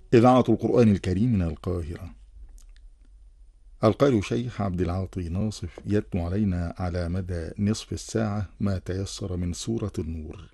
إذاعة القرآن الكريم من القاهرة. القارئ شيخ عبد العاطي ناصف يتلو علينا على مدى نصف الساعة ما تيسر من سورة النور.